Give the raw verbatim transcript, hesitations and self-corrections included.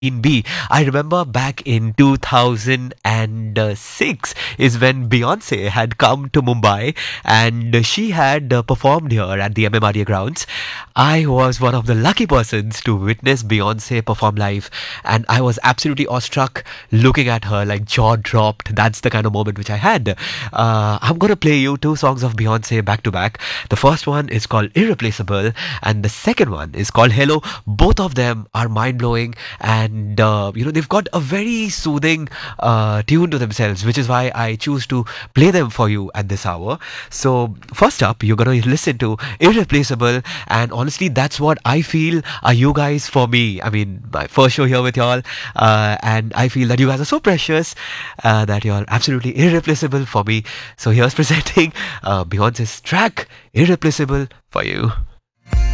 Queen Bee. I remember back in two thousand six is when Beyonce had come to Mumbai and she had uh, performed here at the M M R D A grounds. I was one of the lucky persons to witness Beyonce perform live, and I was absolutely awestruck looking at her, like jaw dropped. That's the kind of moment which I had. Uh, I'm gonna play you two songs of Beyonce back to back. The first one is called Irreplaceable, and the second one is called Hello. Both of them are mind blowing, and uh, you know they've got a very soothing uh, tune to themselves, which is why I choose to play them for you at this hour. So first up, you're gonna listen to Irreplaceable, and honestly, that's what I feel are you guys for me. I mean, my first show here with y'all, uh, and I feel that you guys are so precious uh, that you're absolutely irreplaceable for me. So here's presenting uh, Beyonce's track Irreplaceable for you.